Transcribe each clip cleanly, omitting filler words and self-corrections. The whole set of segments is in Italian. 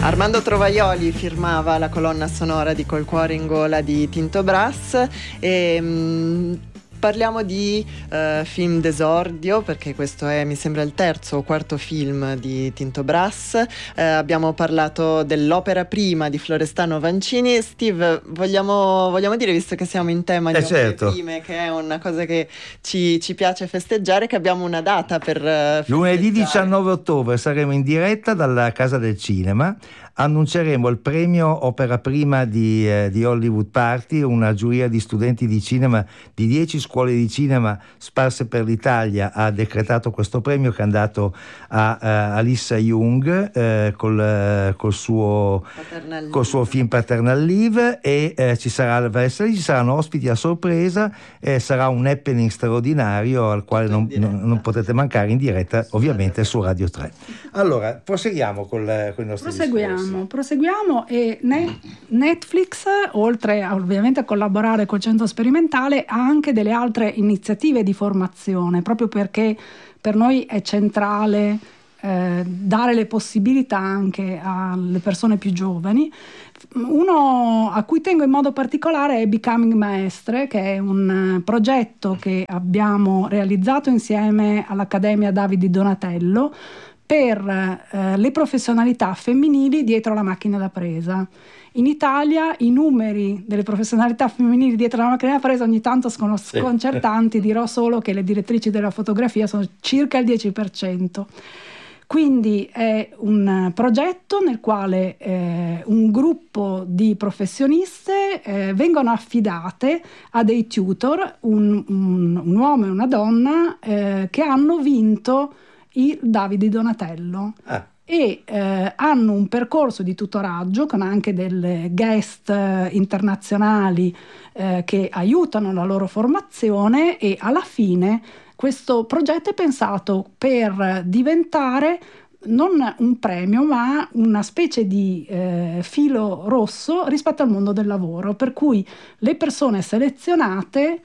Armando Trovaioli firmava la colonna sonora di Col cuore in gola di Tinto Brass e parliamo di film d'esordio, perché questo è, mi sembra, il terzo o quarto film di Tinto Brass. Abbiamo parlato dell'opera prima di Florestano Vancini. Steve, vogliamo dire, visto che siamo in tema di opere prime, che è una cosa che ci piace festeggiare, che abbiamo una data per festeggiare. Lunedì 19 ottobre saremo in diretta dalla Casa del Cinema. Annunceremo il premio Opera Prima di Hollywood Party. Una giuria di studenti di cinema di 10 scuole di cinema sparse per l'Italia ha decretato questo premio, che è andato a Alissa Jung col suo film Paternal Leave, e ci saranno ospiti a sorpresa, sarà un happening straordinario al quale non potete mancare, in diretta ovviamente su Radio 3. Allora proseguiamo con i nostri discorsi. Proseguiamo e Netflix, oltre ovviamente a collaborare col centro sperimentale, ha anche delle altre iniziative di formazione, proprio perché per noi è centrale dare le possibilità anche alle persone più giovani. Uno a cui tengo in modo particolare è Becoming Maestre, che è un progetto che abbiamo realizzato insieme all'Accademia Davide Donatello per le professionalità femminili dietro la macchina da presa. In Italia i numeri delle professionalità femminili dietro la macchina da presa ogni tanto sono sconcertanti. Dirò solo che le direttrici della fotografia sono circa il 10%. Quindi è un progetto nel quale un gruppo di professioniste vengono affidate a dei tutor, un uomo e una donna, che hanno vinto il Davide Donatello e hanno un percorso di tutoraggio con anche delle guest internazionali che aiutano la loro formazione, e alla fine questo progetto è pensato per diventare non un premio ma una specie di filo rosso rispetto al mondo del lavoro, per cui le persone selezionate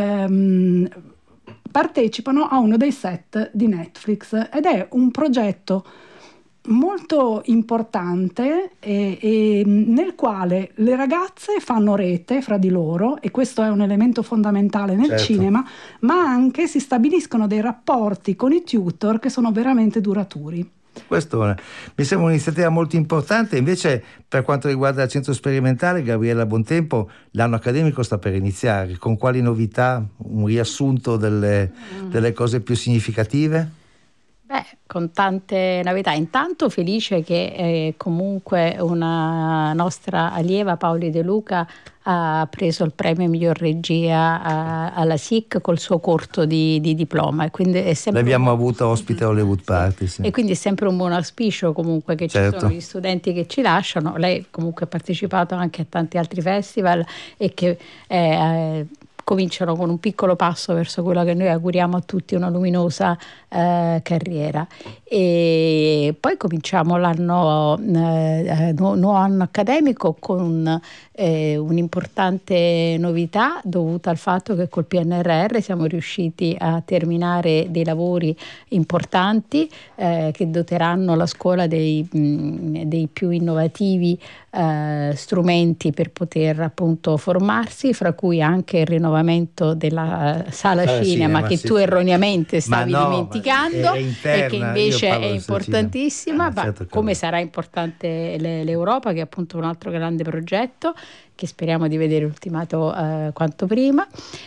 partecipano a uno dei set di Netflix, ed è un progetto molto importante e nel quale le ragazze fanno rete fra di loro, e questo è un elemento fondamentale nel cinema, ma anche si stabiliscono dei rapporti con i tutor che sono veramente duraturi. Questo mi sembra un'iniziativa molto importante. Invece, per quanto riguarda il centro sperimentale, Gabriella Bontempo, l'anno accademico sta per iniziare. Con quali novità? Un riassunto delle cose più significative? Con tante novità. Intanto felice che comunque una nostra allieva, Paoli De Luca, ha preso il premio miglior regia alla SIC col suo corto di diploma, e quindi è sempre l'abbiamo avuta ospite a Hollywood Party, sì. E quindi è sempre un buon auspicio comunque che ci sono gli studenti che ci lasciano. Lei comunque ha partecipato anche a tanti altri festival e che cominciano con un piccolo passo verso quello che noi auguriamo a tutti, una luminosa carriera. E poi cominciamo nuovo anno accademico con un'importante novità dovuta al fatto che col PNRR siamo riusciti a terminare dei lavori importanti che doteranno la scuola dei più innovativi strumenti per poter appunto formarsi, fra cui anche il rinnovamento della sala cinema che tu erroneamente stavi dimenticando e che invece è importantissima, come sarà importante l'Europa, che è appunto un altro grande progetto che speriamo di vedere ultimato quanto prima,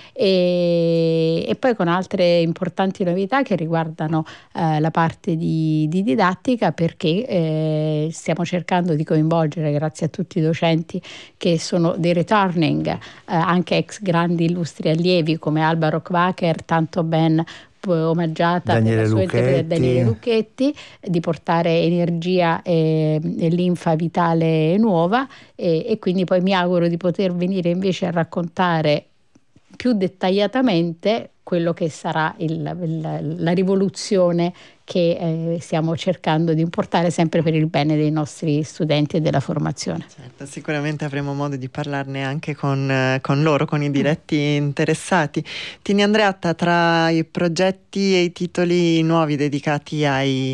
e poi con altre importanti novità che riguardano la parte di didattica, perché stiamo cercando di coinvolgere, grazie a tutti i docenti che sono dei returning, anche ex grandi illustri allievi come Alba Rockwacker, tanto ben omaggiata Daniele Lucchetti, di portare energia e linfa vitale nuova, e quindi poi mi auguro di poter venire invece a raccontare più dettagliatamente quello che sarà la rivoluzione che stiamo cercando di importare sempre per il bene dei nostri studenti e della formazione. Certo, sicuramente avremo modo di parlarne anche con loro, con i diretti interessati. Tini Andreatta, tra i progetti e i titoli nuovi dedicati ai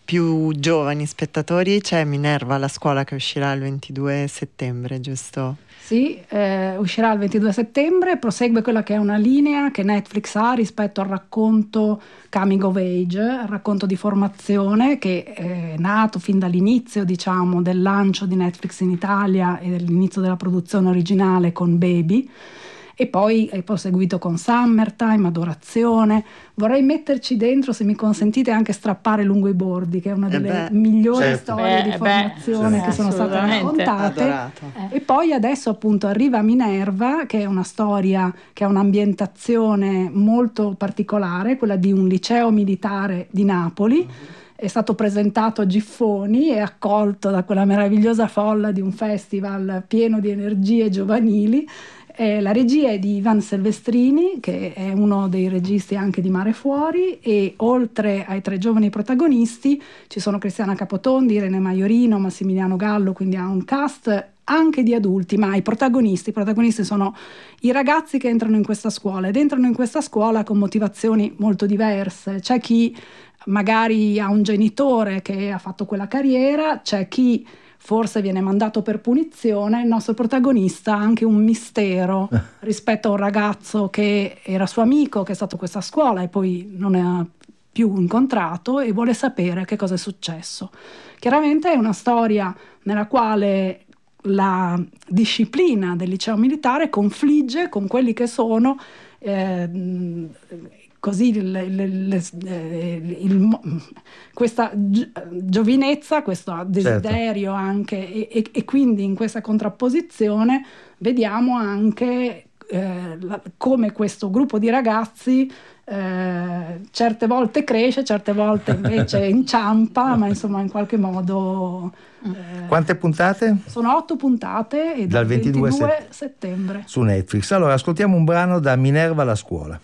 più giovani spettatori c'è Minerva, la scuola, che uscirà il 22 settembre, giusto? Sì, uscirà il 22 settembre, prosegue quella che è una linea che Netflix ha rispetto al racconto coming of age, il racconto di formazione che è nato fin dall'inizio, diciamo, del lancio di Netflix in Italia e dell'inizio della produzione originale con Baby, e poi è proseguito con Summertime, Adorazione. Vorrei metterci dentro, se mi consentite, anche Strappare lungo i bordi, che è una delle migliori storie di formazione che sono state raccontate. Adorato. E poi adesso appunto arriva Minerva, che è una storia che ha un'ambientazione molto particolare, quella di un liceo militare di Napoli. È stato presentato a Giffoni e accolto da quella meravigliosa folla di un festival pieno di energie giovanili. La regia è di Ivan Silvestrini, che è uno dei registi anche di Mare Fuori, e oltre ai 3 giovani protagonisti ci sono Cristiana Capotondi, Irene Maiorino, Massimiliano Gallo, quindi ha un cast anche di adulti, ma i protagonisti sono i ragazzi che entrano in questa scuola, ed entrano in questa scuola con motivazioni molto diverse. C'è chi magari ha un genitore che ha fatto quella carriera, c'è chi forse viene mandato per punizione. Il nostro protagonista ha anche un mistero rispetto a un ragazzo che era suo amico, che è stato a questa scuola e poi non ne ha più incontrato, e vuole sapere che cosa è successo. Chiaramente è una storia nella quale la disciplina del liceo militare confligge con quelli che sono questa giovinezza, questo desiderio, certo, anche, e quindi in questa contrapposizione vediamo anche come questo gruppo di ragazzi certe volte cresce, certe volte invece inciampa, ma insomma in qualche modo. Quante puntate? Sono 8 puntate e dal 22 settembre su Netflix. Allora ascoltiamo un brano da Minerva, la scuola.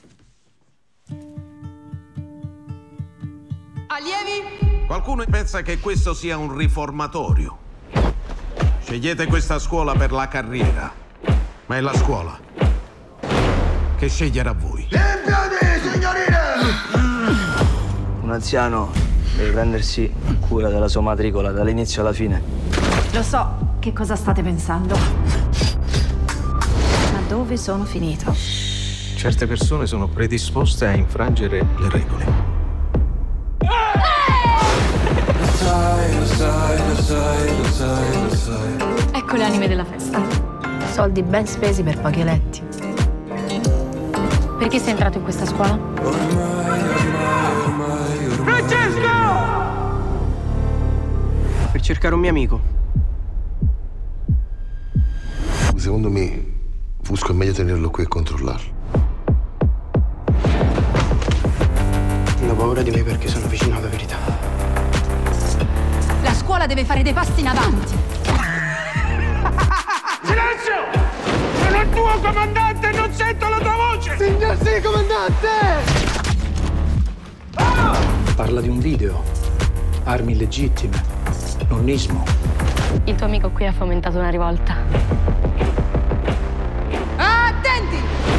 Allievi? Qualcuno pensa che questo sia un riformatorio. Scegliete questa scuola per la carriera, ma è la scuola che sceglierà voi. Limpiati, signorine! Un anziano deve prendersi cura della sua matricola dall'inizio alla fine. Lo so che cosa state pensando. Ma dove sono finito? Certe persone sono predisposte a infrangere le regole. Ecco le anime della festa. Soldi ben spesi per pochi eletti. Perché sei entrato in questa scuola? Francesco! Per cercare un mio amico. Secondo me, Fusco è meglio tenerlo qui e controllarlo. Ho paura di me perché sono vicino alla verità. La scuola deve fare dei passi in avanti. Silenzio! Sono il tuo comandante e non sento la tua voce! Signor sì, comandante! Parla di un video, armi illegittime, nonnismo. Il tuo amico qui ha fomentato una rivolta. Attenti!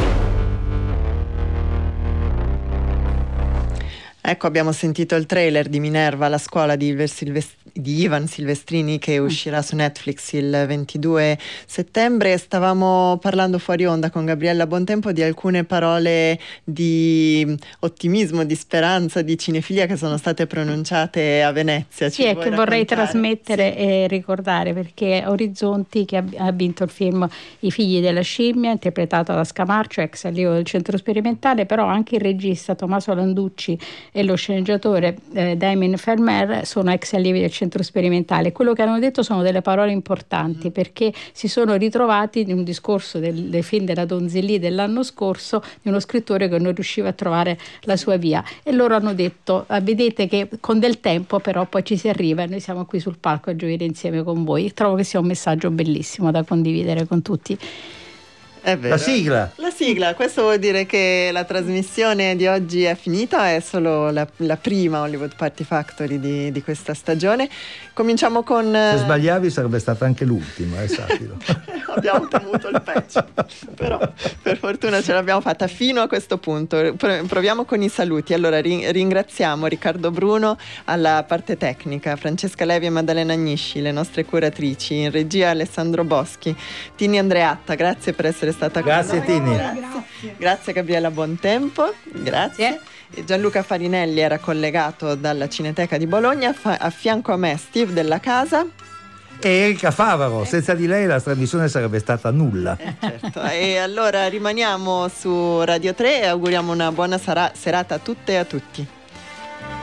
Ecco, abbiamo sentito il trailer di Minerva, la scuola di Ivan Silvestrini, che uscirà su Netflix il 22 settembre. Stavamo parlando fuori onda con Gabriella Bontempo di alcune parole di ottimismo, di speranza, di cinefilia che sono state pronunciate a Venezia. Sì, è che vorrei trasmettere e ricordare, perché Orizzonti, che ha vinto il film I figli della scimmia, interpretato da Scamarcio, ex allievo del centro sperimentale, però anche il regista Tommaso Landucci e lo sceneggiatore Damien Fermer sono ex allievi del centro sperimentale. Quello che hanno detto sono delle parole importanti, perché si sono ritrovati in un discorso del film della Donzelli dell'anno scorso, di uno scrittore che non riusciva a trovare la sua via, e loro hanno detto: vedete che con del tempo però poi ci si arriva, e noi siamo qui sul palco a gioire insieme con voi. Trovo che sia un messaggio bellissimo da condividere con tutti. È vero. La sigla, questo vuol dire che la trasmissione di oggi è finita, è solo la prima Hollywood Party Factory di questa stagione. Cominciamo con... Se sbagliavi sarebbe stata anche l'ultima, sappilo. Abbiamo temuto il peggio, però per fortuna ce l'abbiamo fatta fino a questo punto. Proviamo con i saluti. Allora ringraziamo Riccardo Bruno alla parte tecnica, Francesca Levi e Maddalena Agnisci, le nostre curatrici, in regia Alessandro Boschi, Tini Andreatta, grazie per essere stata con noi. Tini. Grazie Gabriella Bontempo, grazie. E Gianluca Farinelli era collegato dalla Cineteca di Bologna, a fianco a me Steve Della Casa e Erika Favaro. Senza di lei la trasmissione sarebbe stata nulla. Certo. E allora rimaniamo su Radio 3 e auguriamo una buona serata a tutte e a tutti.